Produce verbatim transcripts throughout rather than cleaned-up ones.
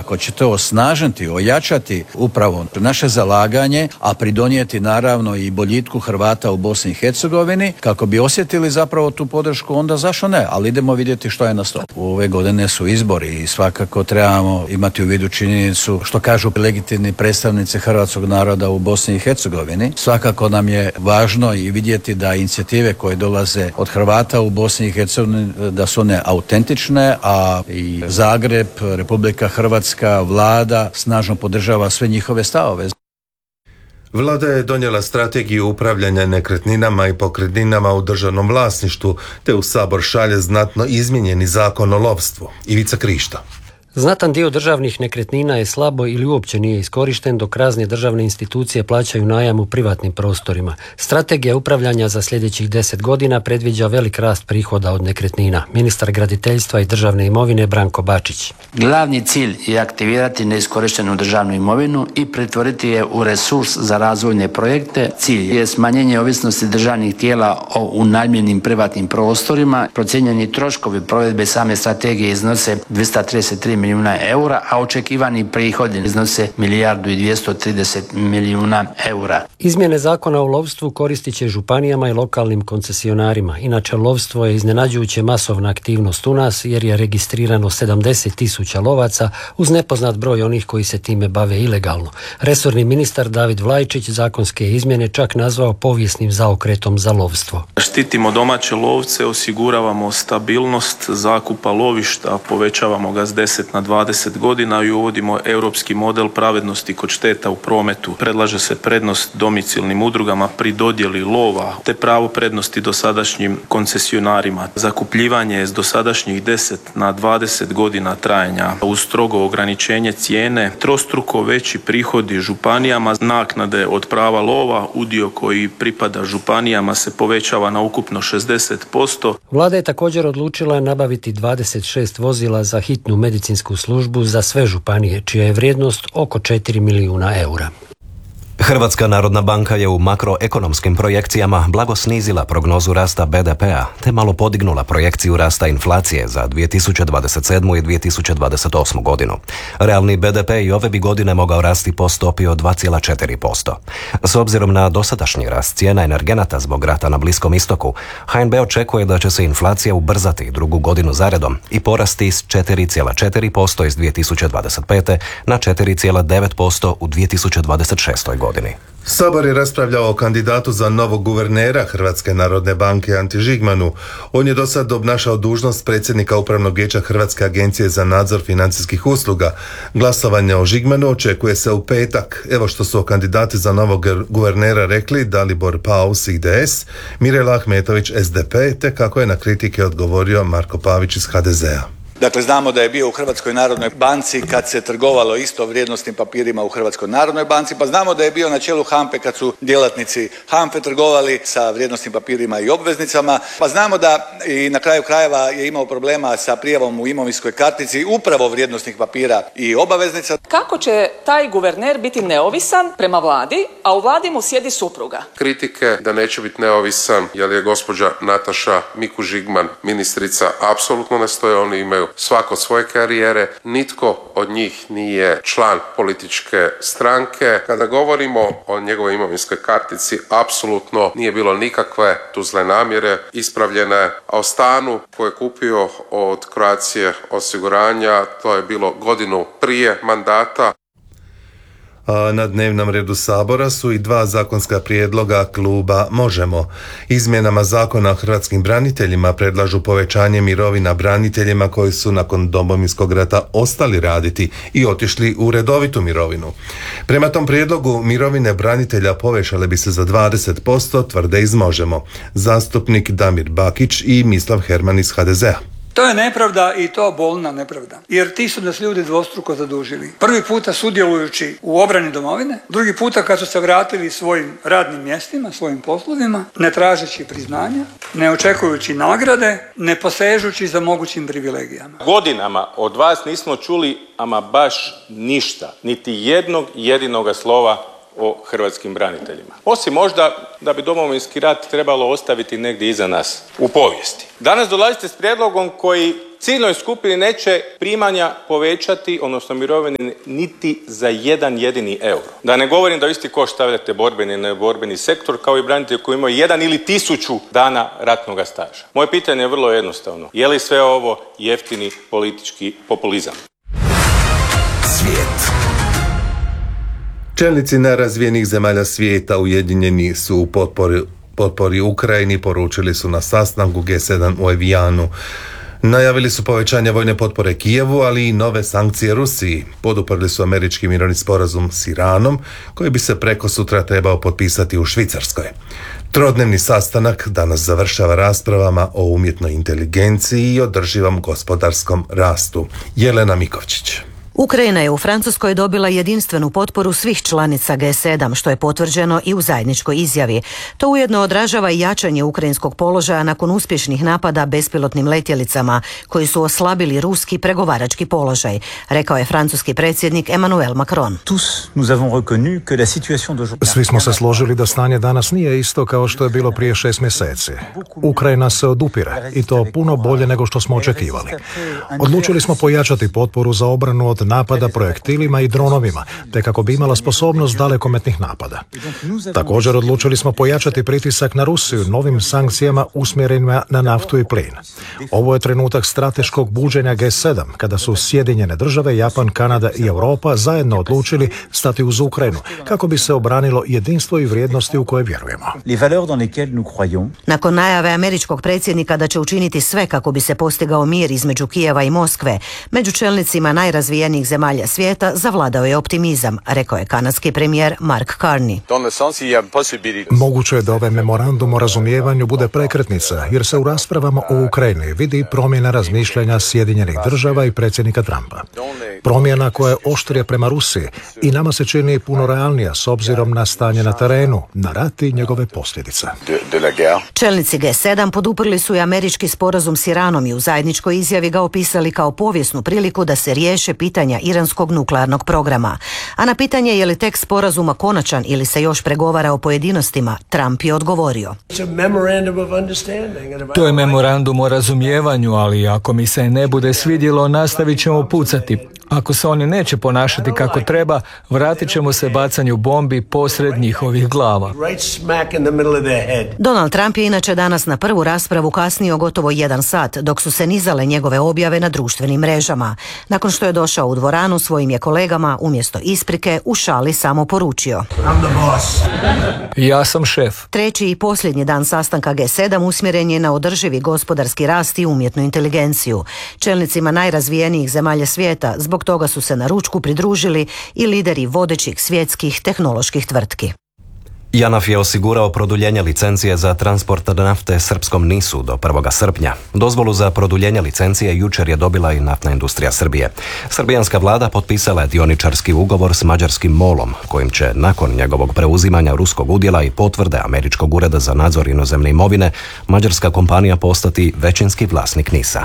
ako će to osnažiti, ojačati upravo naše zalaganje, a pridonijeti naravno i boljitku Hrvata u Bosni i Hercegovini, kako bi osjetili zapravo tu podršku, onda zašto ne? Ali idemo vidjeti što je na stolu. Ove godine su izbori i svakako trebamo imati u vidu činjenicu što kažu legitimni predstavnici hrvatskog naroda u Bosni i Hercegovini. Svakako nam je važno i vidjeti da inicijative koje dolaze od Hrvata u Bosni i Hercegovini da su one autentične, a i Zagreb, Republika Hrvatska, vlada snažno podržava sve njihove stavove. Vlada je donijela strategiju upravljanja nekretninama i pokretninama u državnom vlasništvu, te u Sabor šalje znatno izmijenjeni zakon o lovstvu. Ivica Krišta. Znatan dio državnih nekretnina je slabo ili uopće nije iskorišten, dok razne državne institucije plaćaju najam u privatnim prostorima. Strategija upravljanja za sljedećih deset godina predviđa velik rast prihoda od nekretnina. Ministar graditeljstva i državne imovine Branko Bačić. Glavni cilj je aktivirati neiskorištenu državnu imovinu i pretvoriti je u resurs za razvojne projekte. Cilj je smanjenje ovisnosti državnih tijela o unajmljenim privatnim prostorima. Procijenjeni troškovi provedbe same strategije iznose dvjesto trideset tri milijuna eura, a očekivani prihodi iznose milijardu i dvjesto trideset milijuna eura. Izmjene zakona o lovstvu koristit će županijama i lokalnim koncesionarima. Inače, lovstvo je iznenađujuće masovna aktivnost u nas, jer je registrirano sedamdeset tisuća lovaca uz nepoznat broj onih koji se time bave ilegalno. Resorni ministar David Vlajčić zakonske izmjene čak nazvao povijesnim zaokretom za lovstvo. Štitimo domaće lovce, osiguravamo stabilnost zakupa lovišta, povećavamo ga s deset na dvadeset godina i uvodimo europski model pravednosti kod šteta u prometu. Predlaže se prednost domicilnim udrugama pri dodjeli lova, te pravo prednosti dosadašnjim koncesionarima. Zakupljivanje je s dosadašnjih deset na dvadeset godina trajanja uz strogo ograničenje cijene, trostruko veći prihodi županijama, naknade od prava lova, udio koji pripada županijama se povećava na ukupno šezdeset posto. Vlada je također odlučila nabaviti dvadeset šest vozila za hitnu medicinsku službu za sve županije, čija je vrijednost oko četiri milijuna eura. Hrvatska narodna banka je u makroekonomskim projekcijama blago snizila prognozu rasta be de pea, te malo podignula projekciju rasta inflacije za dvije tisuće dvadeset sedmu. i dvije tisuće dvadeset osmu. godinu. Realni be de pe i ove bi godine mogao rasti po stopi od dva zarez četiri posto. S obzirom na dosadašnji rast cijena energenata zbog rata na Bliskom istoku, ha en be očekuje da će se inflacija ubrzati drugu godinu zaredom i porasti s četiri zarez četiri posto iz dvije tisuće dvadeset pete. na četiri zarez devet posto u dvije tisuće dvadeset šestoj. godini. Sabor je raspravljao o kandidatu za novog guvernera Hrvatske narodne banke Anti Žigmanu. On je do sad obnašao dužnost predsjednika Upravnog vijeća Hrvatske agencije za nadzor financijskih usluga. Glasovanje o Žigmanu očekuje se u petak. Evo što su o kandidati za novog guvernera rekli Dalibor Paus i de es, Mirela Ahmetović es de pe, te kako je na kritike odgovorio Marko Pavić iz ha de zea. Dakle, znamo da je bio u Hrvatskoj narodnoj banci kad se trgovalo isto vrijednosnim papirima u Hrvatskoj narodnoj banci, pa znamo da je bio na čelu hampe kad su djelatnici hampe trgovali sa vrijednosnim papirima i obveznicama, pa znamo da i na kraju krajeva je imao problema sa prijavom u imovinskoj kartici upravo vrijednosnih papira i obaveznica. Kako će taj guverner biti neovisan prema vladi, a u vladi mu sjedi supruga? Kritike da neće biti neovisan jer je gospođa Nataša Mikuš Žigman ministrica apsolutno ne stoje, oni imaju svako svoje karijere, nitko od njih nije član političke stranke. Kada govorimo o njegovoj imovinskoj kartici, apsolutno nije bilo nikakve tu zle namjere ispravljene, a o stanu koje je kupio od Croatia osiguranja, to je bilo godinu prije mandata. A na dnevnom redu Sabora su i dva zakonska prijedloga kluba Možemo. Izmjenama zakona o hrvatskim braniteljima predlažu povećanje mirovina braniteljima koji su nakon Domovinskog rata ostali raditi i otišli u redovitu mirovinu. Prema tom prijedlogu mirovine branitelja povećale bi se za dvadeset posto, tvrde iz Možemo. Zastupnik Damir Bakić i Mislav Herman iz ha de zea. To je nepravda i to bolna nepravda, jer ti su nas ljudi dvostruko zadužili. Prvi puta sudjelujući u obrani domovine, drugi puta kad su se vratili svojim radnim mjestima, svojim poslovima, ne tražeći priznanja, ne očekujući nagrade, ne posežući za mogućim privilegijama. Godinama od vas nismo čuli ama baš ništa, niti jednog jedinoga slova o hrvatskim braniteljima. Osim možda da bi Domovinski rat trebalo ostaviti negdje iza nas u povijesti. Danas dolazite s prijedlogom koji ciljnoj skupini neće primanja povećati, odnosno mirovine, niti za jedan jedini euro. Da ne govorim da u isti koš stavljate borbeni i neborbeni sektor, kao i branitelji koji imaju jedan ili tisuću dana ratnog staža. Moje pitanje je vrlo jednostavno. Je li sve ovo jeftini politički populizam? Svijet. Čelnici najrazvijenijih zemalja svijeta ujedinjeni su u potpori, potpori Ukrajini, poručili su na sastanku G sedam u Evijanu. Najavili su povećanje vojne potpore Kijevu, ali i nove sankcije Rusiji. Poduprli su američki mirovni sporazum s Iranom, koji bi se preko sutra trebao potpisati u Švicarskoj. Trodnevni sastanak danas završava raspravama o umjetnoj inteligenciji i održivom gospodarskom rastu. Jelena Mikovčić. Ukrajina je u Francuskoj dobila jedinstvenu potporu svih članica G sedam, što je potvrđeno i u zajedničkoj izjavi. To ujedno odražava i jačanje ukrajinskog položaja nakon uspješnih napada bespilotnim letjelicama, koji su oslabili ruski pregovarački položaj, rekao je francuski predsjednik Emmanuel Macron. Svi smo se složili da stanje danas nije isto kao što je bilo prije šest mjeseci. Ukrajina se odupire i to puno bolje nego što smo očekivali. Odlučili smo pojačati potporu za obranu od napada projektilima i dronovima, te kako bi imala sposobnost dalekometnih napada. Također odlučili smo pojačati pritisak na Rusiju novim sankcijama usmjerenima na naftu i plin. Ovo je trenutak strateškog buđenja G sedam, kada su Sjedinjene države, Japan, Kanada i Europa zajedno odlučili stati uz Ukrajinu, kako bi se obranilo jedinstvo i vrijednosti u koje vjerujemo. Nakon najave američkog predsjednika da će učiniti sve kako bi se postigao mir između Kijeva i Moskve, među čelnicima najrazvijenijih zemalja svijeta zavladao je optimizam, rekao je kanadski premijer Mark Carney. Moguće je da ovaj memorandum o razumijevanju bude prekretnica, jer se u raspravama o Ukrajini vidi promjena razmišljanja Sjedinjenih država i predsjednika Trumpa. Promjena koja je oštrija prema Rusiji i nama se čini puno realnija s obzirom na stanje na terenu, na rat i njegove posljedice. Čelnici G sedam poduprli su i američki sporazum s Iranom i u zajedničkoj izjavi ga opisali kao povijesnu priliku da se riješe pitanja iranskog nuklearnog programa. A na pitanje je li tekst sporazuma konačan ili se još pregovara o pojedinostima, Trump je odgovorio. To je memorandum o razumijevanju, ali ako mi se ne bude svidjelo, nastavit ćemo pucati. Ako se oni neće ponašati kako treba, vratit ćemo se bacanju bombi posred njihovih glava. Donald Trump je inače danas na prvu raspravu kasnio gotovo jedan sat, dok su se nizale njegove objave na društvenim mrežama. Nakon što je došao u dvoranu, svojim je kolegama umjesto isprike u šali samo poručio: Ja sam šef. Treći i posljednji dan sastanka G sedam usmjeren je na održivi gospodarski rast i umjetnu inteligenciju. Čelnicima najrazvijenijih zemalja svijeta zbog toga su se na ručku pridružili i lideri vodećih svjetskih tehnoloških tvrtki. JANAF je osigurao produljenje licencije za transport nafte srpskom nisu do prvog srpnja. Dozvolu za produljenje licencije jučer je dobila i naftna industrija Srbije. Srbijanska vlada potpisala je dioničarski ugovor s mađarskim molom, kojim će nakon njegovog preuzimanja ruskog udjela i potvrde Američkog ureda za nadzor inozemne imovine, mađarska kompanija postati većinski vlasnik nisa.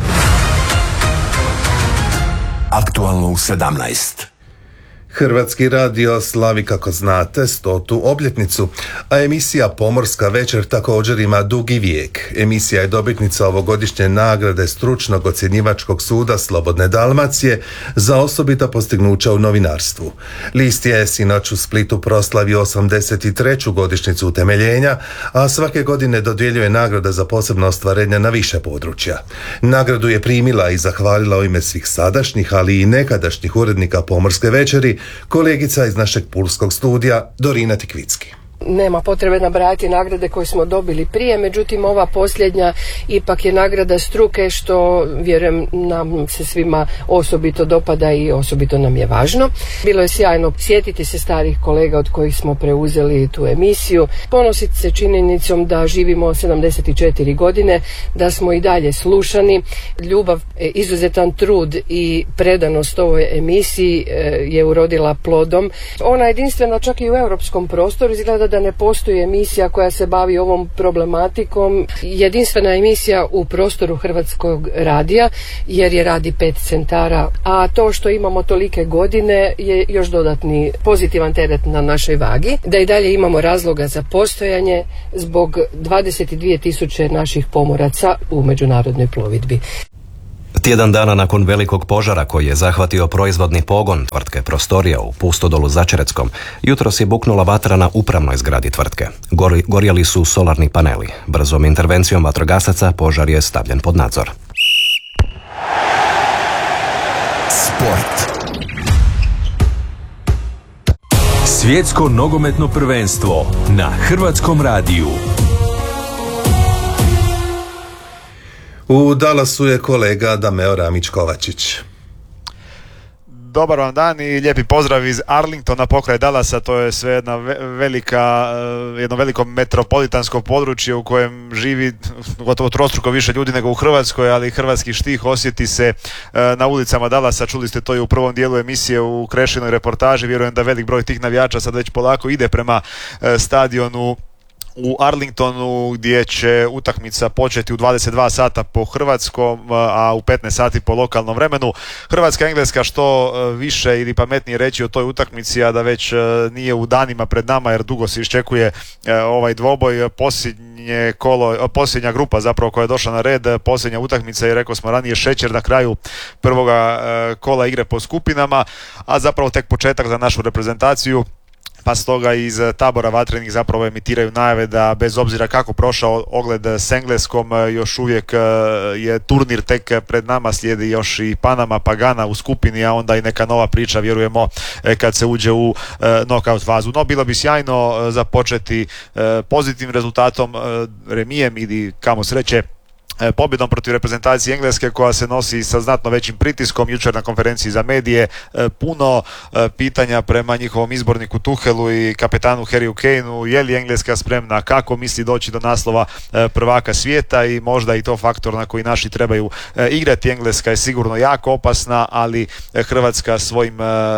Aktualno u sedamnaest. Hrvatski radio slavi, kako znate, stotu obljetnicu, a emisija Pomorska večer također ima dugi vijek. Emisija je dobitnica ovogodišnje nagrade stručnog ocjenjivačkog suda Slobodne Dalmacije za osobita postignuća u novinarstvu. List je sinoć u Splitu proslavio osamdeset treću godišnjicu utemeljenja, a svake godine dodjeljuje nagrada za posebno ostvarenje na više područja. Nagradu je primila i zahvalila u ime svih sadašnjih, ali i nekadašnjih urednika Pomorske večeri kolegica iz našeg pulskog studija Dorina Tikvicki. Nema potrebe nabrajati nagrade koje smo dobili prije, međutim ova posljednja ipak je nagrada struke, što vjerujem nam se svima osobito dopada i osobito nam je važno. Bilo je sjajno sjetiti se starih kolega od kojih smo preuzeli tu emisiju, ponositi se činjenicom da živimo sedamdeset četiri godine, da smo i dalje slušani. Ljubav, izuzetan trud i predanost ovoj emisiji je urodila plodom. Ona je jedinstvena čak i u europskom prostoru, izgleda da ne postoji emisija koja se bavi ovom problematikom. Jedinstvena emisija u prostoru Hrvatskog radija, jer je radi pet centara, a to što imamo tolike godine je još dodatni pozitivan teret na našoj vagi, da i dalje imamo razloga za postojanje zbog dvadeset dvije tisuće naših pomoraca u međunarodnoj plovidbi. Tjedan dana nakon velikog požara koji je zahvatio proizvodni pogon tvrtke Prostorija u Pustodolu Začereckom, jutros je buknula vatra na upravnoj zgradi tvrtke. Gori, gorjeli su solarni paneli. Brzom intervencijom vatrogasaca požar je stavljen pod nadzor. Sport. Svjetsko nogometno prvenstvo na Hrvatskom radiju. U Dallasu je kolega Dameo Ramić-Kovačić. Dobar vam dan i lijepi pozdrav iz Arlingtona pokraj Dallasa. To je sve jedna velika, jedno veliko metropolitansko područje u kojem živi gotovo trostruko više ljudi nego u Hrvatskoj, ali hrvatski štih osjeti se na ulicama Dallasa. Čuli ste to i u prvom dijelu emisije u Krešinoj reportaži. Vjerujem da velik broj tih navijača sad već polako ide prema stadionu u Arlingtonu, gdje će utakmica početi u dvadeset dva sata po hrvatskom, a u petnaest sati po lokalnom vremenu. Hrvatska Engleska, što više ili pametnije reći o toj utakmici, a da već nije u danima pred nama, jer dugo se iščekuje ovaj dvoboj. Posljednje kolo, posljednja grupa zapravo koja je došla na red, posljednja utakmica i rekao smo ranije šećer na kraju prvoga kola igre po skupinama, a zapravo tek početak za našu reprezentaciju. Pa stoga iz tabora vatrenih zapravo emitiraju najave da bez obzira kako prošao ogled s Engleskom, još uvijek je turnir tek pred nama, slijedi još i Panama pa Gana u skupini, a onda i neka nova priča, vjerujemo, kad se uđe u knockout fazu. No, bilo bi sjajno započeti pozitivnim rezultatom, remijem ili kamo sreće pobjedom protiv reprezentacije Engleske, koja se nosi sa znatno većim pritiskom. Jučer na konferenciji za medije puno pitanja prema njihovom izborniku Tuhelu i kapetanu Harryu Kaneu. Je li Engleska spremna, kako misli doći do naslova prvaka svijeta, i možda i to faktor na koji naši trebaju igrati. Engleska je sigurno jako opasna, ali Hrvatska svojim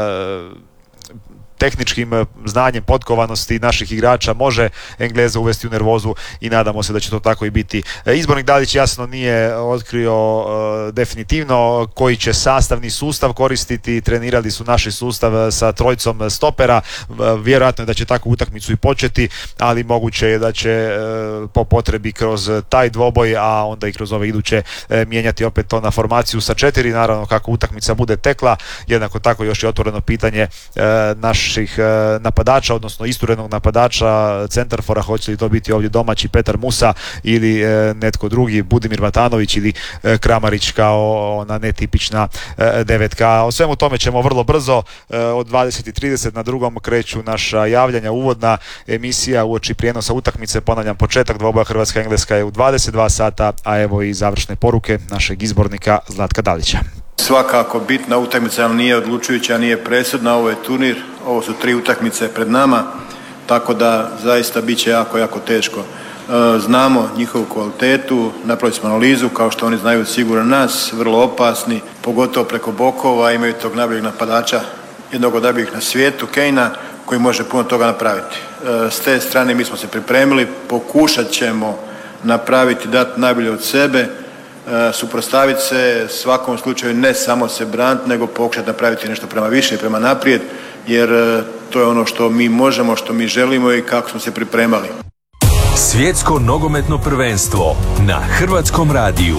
tehničkim znanjem, potkovanosti naših igrača može Engleza uvesti u nervozu i nadamo se da će to tako i biti. Izbornik Dalić jasno nije otkrio uh, definitivno koji će sastavni sustav koristiti. Trenirali su naši sustav sa trojicom stopera. Uh, vjerojatno je da će takvu utakmicu i početi, ali moguće je da će uh, po potrebi kroz taj dvoboj, a onda i kroz ove iduće uh, mijenjati opet to na formaciju sa četiri. Naravno, kako utakmica bude tekla. Jednako tako još je otvoreno pitanje uh, naš napadača, odnosno isturenog napadača, centarfora, hoće li to biti ovdje domaći Petar Musa ili e, netko drugi, Budimir Matanović ili e, Kramarić kao ona netipična e, devetka. O svemu tome ćemo vrlo brzo, e, od dvadeset i trideset na drugom kreću naša javljanja, uvodna emisija uoči prijenosa utakmice. Ponavljam, početak dvoboja Hrvatska Engleska je u dvadeset dva sata, a evo i završne poruke našeg izbornika Zlatka Dalića. Svakako bitna utakmica, ali nije odlučujuća, nije presudna. Ovo je turnir, ovo su tri utakmice pred nama, tako da zaista bit će jako, jako teško. E, znamo njihovu kvalitetu, napravili smo analizu, kao što oni znaju sigurno nas, vrlo opasni, pogotovo preko bokova, imaju tog najboljeg napadača, jednog od najboljih na svijetu, Kanea, koji može puno toga napraviti. E, s te strane mi smo se pripremili, pokušat ćemo napraviti, dati najbolje od sebe, Uh, suprotstaviti se svakom slučaju, ne samo se braniti, nego pokušati napraviti nešto prema više i prema naprijed, jer uh, to je ono što mi možemo, što mi želimo i kako smo se pripremali. Svjetsko nogometno prvenstvo na Hrvatskom radiju.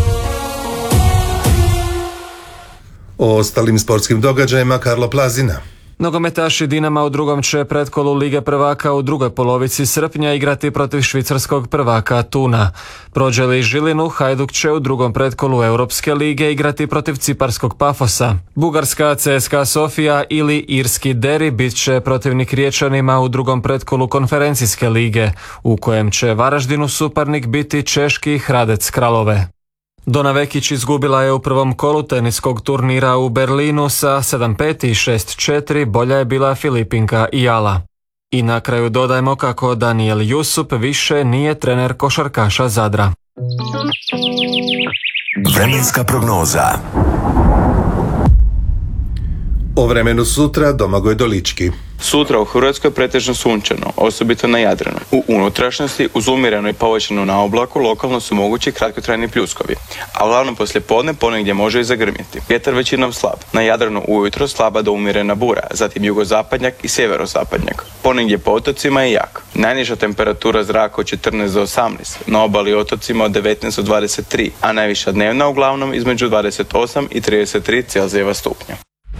O ostalim sportskim događajima Karlo Plazina. Nogometaši Dinama u drugom će pretkolu Lige prvaka u drugoj polovici srpnja igrati protiv švicarskog prvaka Thuna. Prođe li Žilinu, Hajduk će u drugom pretkolu Europske lige igrati protiv ciparskog Pafosa. Bugarska C S K A Sofija ili irski Deri bit će protivnik Riječanima u drugom pretkolu konferencijske lige, u kojem će Varaždinu suparnik biti češki Hradec Kralove. Dona Vekić izgubila je u prvom kolu teniskog turnira u Berlinu sa sedam pet i šest četiri, bolja je bila Filipinka Ijala. I na kraju dodajmo kako Daniel Jusup više nije trener košarkaša Zadra. Vremenska prognoza. O vremenu sutra Domagoj Dolički. Sutra u Hrvatskoj pretežno sunčano, osobito na Jadranu. U unutrašnjosti uz umjereno i povećano na oblaku lokalno su mogući kratkotrajni pljuskovi, a uglavnom poslijepodne ponegdje može i zagrmjeti. Vjetar većinom slab. Na Jadranu ujutro slaba do umjerena bura, zatim jugozapadnjak i sjeverozapadnjak. Ponegdje po otocima je jak. Najniža temperatura zraka od četrnaest do osamnaest, na obali otocima od devetnaest do dvadeset tri, a najviša dnevna uglavnom između dvadeset osam i trideset tri Celzijeva stupnja.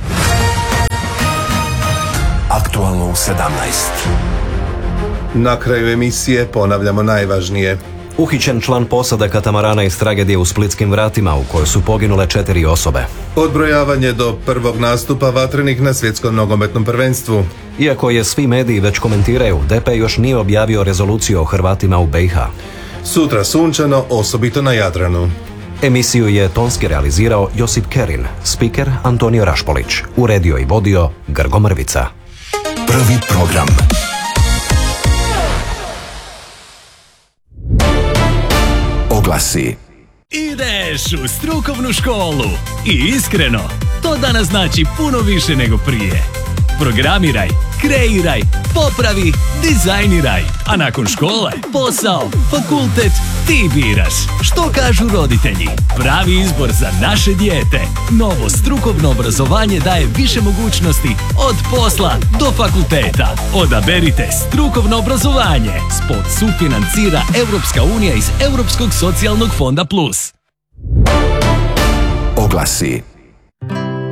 Aktualno u sedamnaest. Na kraju emisije ponavljamo najvažnije. Uhićen član posade katamarana iz tragedije u Splitskim vratima u kojoj su poginule četiri osobe. Odbrojavanje do prvog nastupa vatrenih na svjetskom nogometnom prvenstvu. Iako je svi mediji već komentiraju, D P još nije objavio rezoluciju o Hrvatima u B i H. Sutra sunčano, osobito na Jadranu. Emisiju je tonski realizirao Josip Kerin, spiker Antonio Rašpolić, uredio i vodio Grgo Mrvica. Prvi program. Oglasi. Ideš u strukovnu školu i iskreno, to danas znači puno više nego prije. Programiraj, kreiraj, popravi, dizajniraj, a nakon škole, posao, fakultet, ti biraš. Što kažu roditelji? Pravi izbor za naše dijete. Novo strukovno obrazovanje daje više mogućnosti od posla do fakulteta. Odaberite strukovno obrazovanje. Spot sufinancira Europska unija iz Europskog socijalnog fonda plus. Oglasi.